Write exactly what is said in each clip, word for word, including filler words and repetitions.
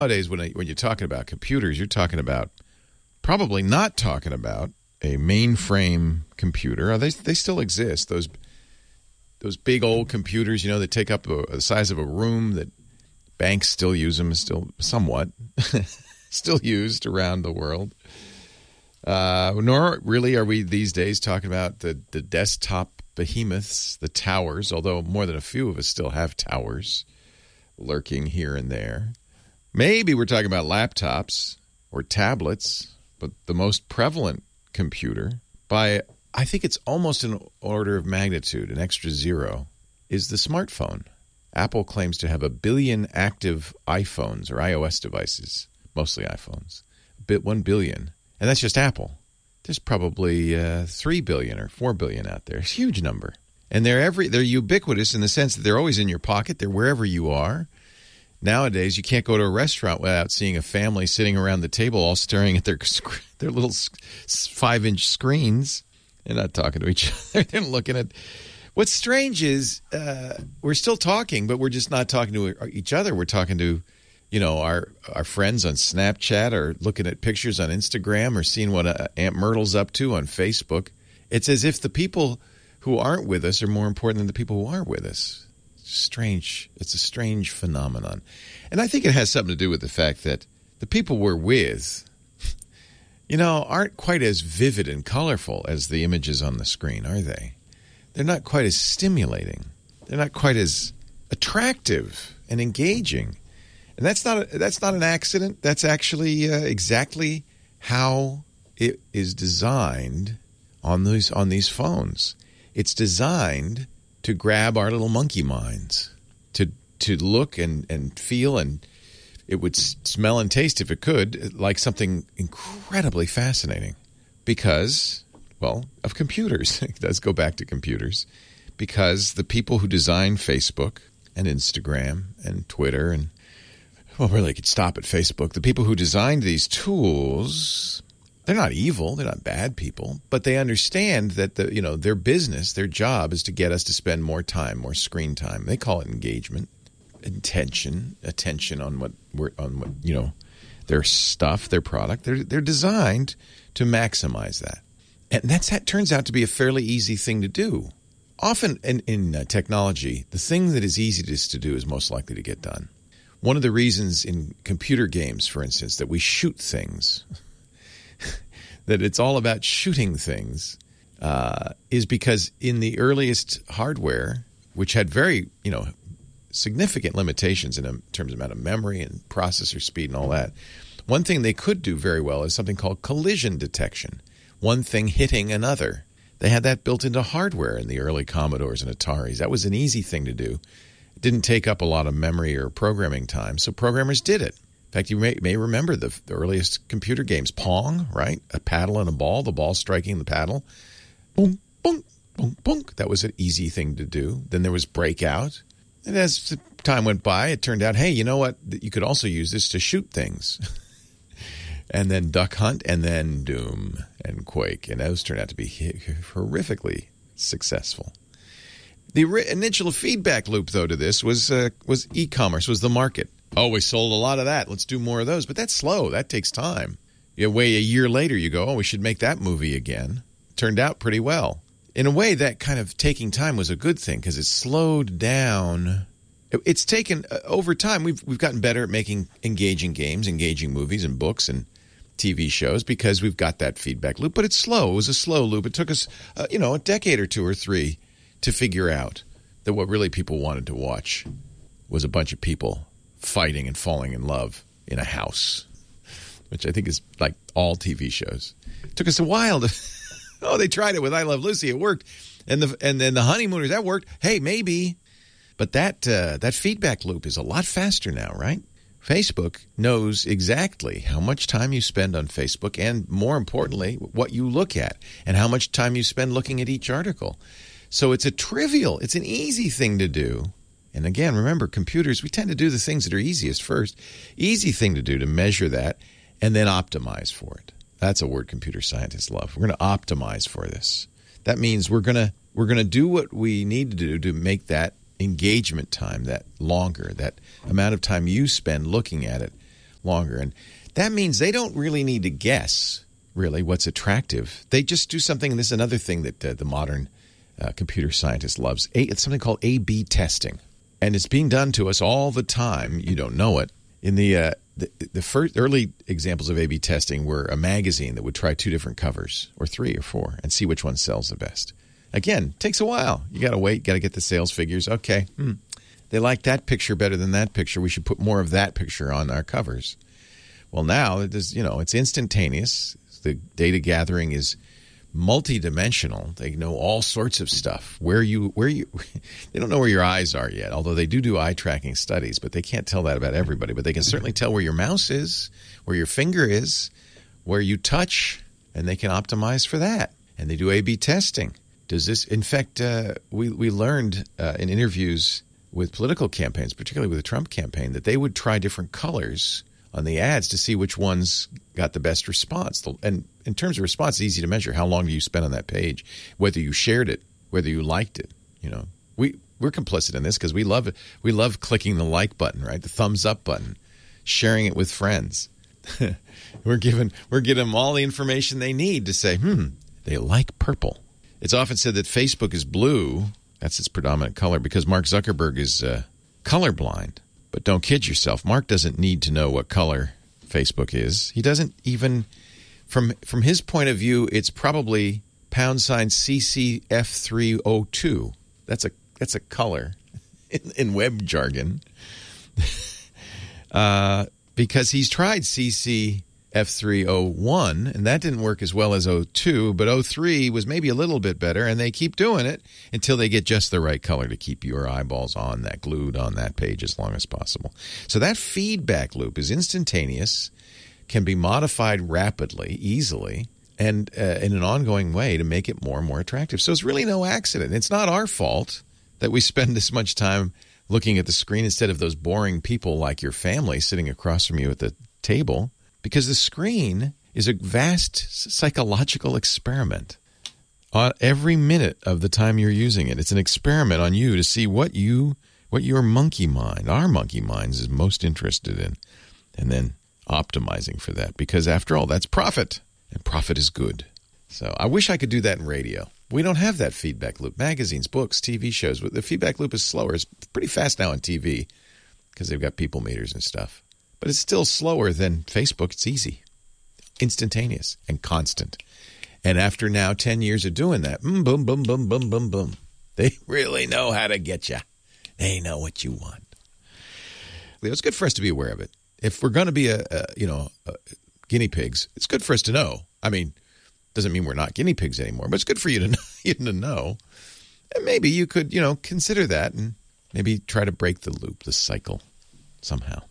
Nowadays, when, I, when you're talking about computers, you're talking about probably not talking about a mainframe computer. They they still exist. Those those big old computers, you know, that take up a, the size of a room. That banks still use them, still somewhat still used around the world. Uh, nor really are we these days talking about the the desktop behemoths, the towers. Although more than a few of us still have towers lurking here and there. Maybe we're talking about laptops or tablets, but the most prevalent computer, by I think it's almost an order of magnitude, an extra zero, is the smartphone. Apple claims to have a billion active iPhones or iOS devices, mostly iPhones, bit one billion, and that's just Apple. There's probably uh, three billion or four billion out there. It's a huge number, and they're every they're ubiquitous in the sense that they're always in your pocket. They're wherever you are. Nowadays, you can't go to a restaurant without seeing a family sitting around the table all staring at their their little five-inch screens. They're not talking to each other. They're looking at... What's strange is uh, we're still talking, but we're just not talking to each other. We're talking to, you know, our, our friends on Snapchat or looking at pictures on Instagram or seeing what uh, Aunt Myrtle's up to on Facebook. It's as if the people who aren't with us are more important than the people who are with us. Strange. It's a strange phenomenon. And I think it has something to do with the fact that the people we're with, you know, aren't quite as vivid and colorful as the images on the screen, are they? They're not quite as stimulating. They're not quite as attractive and engaging. And that's not a, that's not an accident. That's actually uh, exactly how it is designed on these on these phones. It's designed to grab our little monkey minds, to to look and, and feel, and it would smell and taste, if it could, like something incredibly fascinating because, well, of computers. It does go back to computers. Because the people who designed Facebook and Instagram and Twitter and, well, really, could stop at Facebook. The people who designed these tools... They're not evil. They're not bad people. But they understand that the you know their business, their job is to get us to spend more time, more screen time. They call it engagement, attention, attention on what we're on what you know their stuff, their product. They're they're designed to maximize that, and that's that turns out to be a fairly easy thing to do. Often in in uh, technology, the thing that is easiest to do is most likely to get done. One of the reasons in computer games, for instance, that we shoot things. That it's all about shooting things uh, is because in the earliest hardware, which had very, you know, significant limitations in terms of amount of memory and processor speed and all that, one thing they could do very well is something called collision detection, one thing hitting another. They had that built into hardware in the early Commodores and Ataris. That was an easy thing to do. It didn't take up a lot of memory or programming time, so programmers did it. In fact, you may, may remember the, the earliest computer games. Pong, right? A paddle and a ball, the ball striking the paddle. Boom, boom, boom, boom. That was an easy thing to do. Then there was Breakout. And as the time went by, it turned out, hey, you know what? You could also use this to shoot things. And then Duck Hunt, and then Doom and Quake. And those turned out to be horrifically successful. The initial feedback loop, though, to this was uh, was e-commerce, was the market. Oh, we sold a lot of that. Let's do more of those. But that's slow. That takes time. You wait a year later, you go, oh, we should make that movie again. Turned out pretty well. In a way, that kind of taking time was a good thing because it slowed down. It's taken, uh, over time, we've we've gotten better at making engaging games, engaging movies and books and T V shows because we've got that feedback loop. But it's slow. It was a slow loop. It took us, uh, you know, a decade or two or three to figure out that what really people wanted to watch was a bunch of people fighting and falling in love in a house, which I think is like all T V shows. It took us a while to, oh, they tried it with I Love Lucy. It worked. And the and then the Honeymooners, that worked. Hey, maybe. But that uh, that feedback loop is a lot faster now, right? Facebook knows exactly how much time you spend on Facebook and, more importantly, what you look at and how much time you spend looking at each article. So it's a trivial, it's an easy thing to do. And again, remember, computers, we tend to do the things that are easiest first. Easy thing to do to measure that and then optimize for it. That's a word computer scientists love. We're going to optimize for this. That means we're going to we're going to do what we need to do to make that engagement time that longer, that amount of time you spend looking at it longer. And that means they don't really need to guess, really, what's attractive. They just do something, and this is another thing that uh, the modern uh, computer scientist loves. A, it's something called A B testing. And it's being done to us all the time. You don't know it. In the uh, the, the first early examples of A B testing were a magazine that would try two different covers, or three or four, and see which one sells the best. Again, takes a while. You got to wait, got to get the sales figures. Okay, hmm. They like that picture better than that picture. We should put more of that picture on our covers. Well, now it is, you know, it's instantaneous. The data gathering is multidimensional. They know all sorts of stuff. Where you, where you, they don't know where your eyes are yet. Although they do do eye tracking studies, but they can't tell that about everybody. But they can certainly tell where your mouse is, where your finger is, where you touch, and they can optimize for that. And they do A B testing. Does this, in fact, uh, we, we learned uh, in interviews with political campaigns, particularly with the Trump campaign, that they would try different colors on the ads to see which ones got the best response. And in terms of response, it's easy to measure. How long do you spend on that page? Whether you shared it, whether you liked it. You know, we, we're complicit in this because we love it. We love clicking the like button, right? The thumbs up button, sharing it with friends. we're giving we're giving them all the information they need to say, hmm, they like purple. It's often said that Facebook is blue. That's its predominant color because Mark Zuckerberg is uh, colorblind. But don't kid yourself. Mark doesn't need to know what color Facebook is. He doesn't even, from from his point of view, it's probably pound sign C C F three oh two. That's a that's a color in, in web jargon. uh, because he's tried C C F three oh one, and that didn't work as well as oh two, but oh three was maybe a little bit better, and they keep doing it until they get just the right color to keep your eyeballs on that, glued on that page as long as possible. So that feedback loop is instantaneous, can be modified rapidly, easily, and uh, in an ongoing way to make it more and more attractive. So it's really no accident. It's not our fault that we spend this much time looking at the screen instead of those boring people like your family sitting across from you at the table. Because the screen is a vast psychological experiment on every minute of the time you're using it. It's an experiment on you to see what you, what your monkey mind, our monkey minds, is most interested in, and then optimizing for that. Because after all, that's profit, and profit is good. So I wish I could do that in radio. We don't have that feedback loop. Magazines, books, T V shows. The feedback loop is slower. It's pretty fast now on T V because they've got people meters and stuff. But it's still slower than Facebook. It's easy, instantaneous, and constant. And after now ten years of doing that, boom, boom, boom, boom, boom, boom, boom, they really know how to get you. They know what you want. It's good for us to be aware of it. If we're going to be a, a you know a guinea pigs, it's good for us to know. I mean, doesn't mean we're not guinea pigs anymore, but it's good for you to know, you to know. And maybe you could you know consider that and maybe try to break the loop, the cycle, somehow.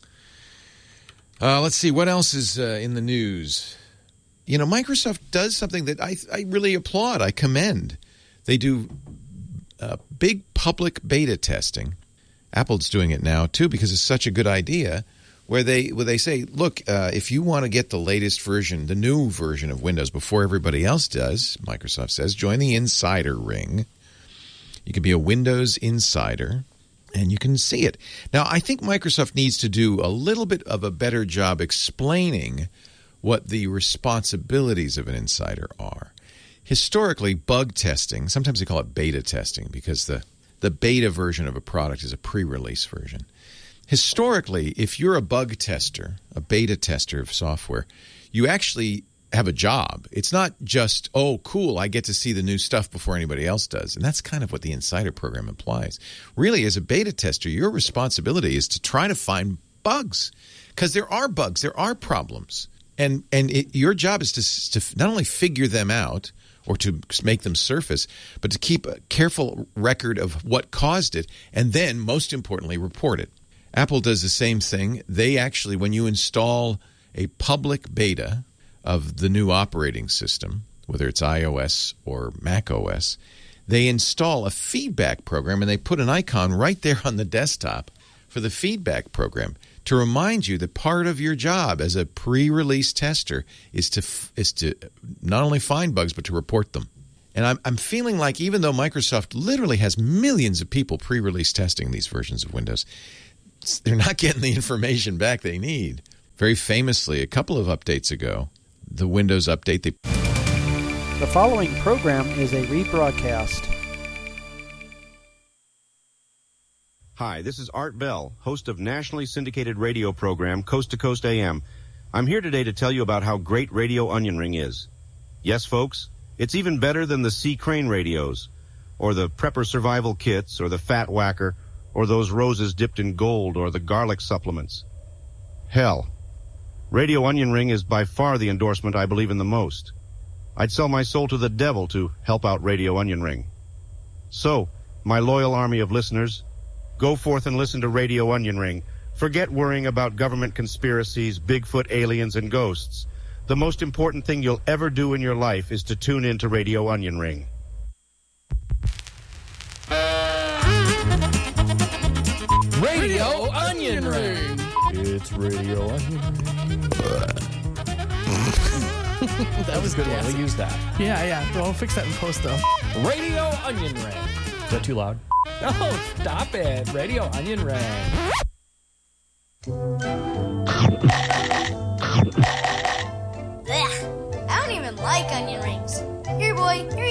Uh, let's see, what else is uh, in the news? You know, Microsoft does something that I, I really applaud, I commend. They do uh, big public beta testing. Apple's doing it now, too, because it's such a good idea, where they where they say, look, uh, if you want to get the latest version, the new version of Windows before everybody else does, Microsoft says, join the Insider Ring. You can be a Windows Insider. And you can see it. Now, I think Microsoft needs to do a little bit of a better job explaining what the responsibilities of an insider are. Historically, bug testing, sometimes they call it beta testing because the, the beta version of a product is a pre-release version. Historically, if you're a bug tester, a beta tester of software, you actually have a job. It's not just, oh, cool, I get to see the new stuff before anybody else does. And that's kind of what the Insider program implies. Really, as a beta tester, your responsibility is to try to find bugs because there are bugs, there are problems. And and it, your job is to, to not only figure them out or to make them surface, but to keep a careful record of what caused it and then, most importantly, report it. Apple does the same thing. They actually, when you install a public beta of the new operating system, whether it's iOS or macOS, they install a feedback program and they put an icon right there on the desktop for the feedback program to remind you that part of your job as a pre-release tester is to is to not only find bugs but to report them. And I'm I'm feeling like even though Microsoft literally has millions of people pre-release testing these versions of Windows, they're not getting the information back they need. very famously, a couple of updates ago, the Windows update, they... The following program is a rebroadcast. Hi, this is Art Bell, host of nationally syndicated radio program Coast to Coast A M. I'm here today to tell you about how great Radio Onion Ring is. Yes, folks, it's even better than the C. Crane radios, or the Prepper Survival Kits, or the Fat Whacker, or those roses dipped in gold, or the garlic supplements. Hell, Radio Onion Ring is by far the endorsement I believe in the most. I'd sell my soul to the devil to help out Radio Onion Ring. So, my loyal army of listeners, go forth and listen to Radio Onion Ring. Forget worrying about government conspiracies, Bigfoot, aliens, and ghosts. The most important thing you'll ever do in your life is to tune in to Radio Onion Ring. Radio Onion Ring. It's Radio Onion Ring. That was a good one. We'll use that. Yeah, yeah. We'll fix that in post, though. Radio Onion Ring. Is that too loud? Oh, stop it. Radio Onion Ring. Blech. I don't even like onion rings. Here, boy,